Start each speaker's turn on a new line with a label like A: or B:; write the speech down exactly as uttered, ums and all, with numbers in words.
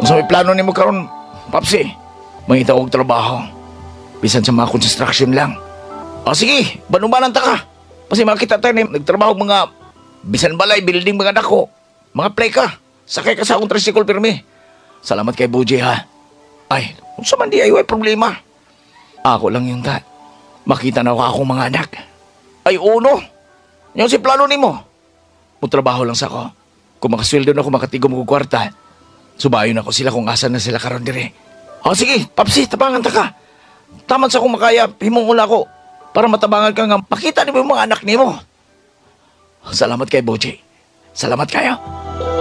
A: Unsa may plano nimo karon, Papsi? Mangita og trabaho. Bisan sa mga construction lang. O sige, banumanan ta ka. Kasi makita tayo na nagtrabaho mga bisan balay, building mga dako. Mga pleka. Sakay ka sa akong tricycle pirmi. Salamat kay Buji ha. Ay, unsa man di ay way problema. Ako lang yung ta. Makita na ako akong mga anak. Ay uno. Yung si plano nimo. Mutrabaho lang sa ko. Kung makasweldo na ako makatigom ko kwarta, subayon ako sila kung asan na sila karon dire. O sige, Papsi, tabangan ta ka. Taman sa kung makaya, himong una ko para matabangan ka nga pakita ni mo yung mga anak nimo. Salamat kay Boji. Salamat kayo.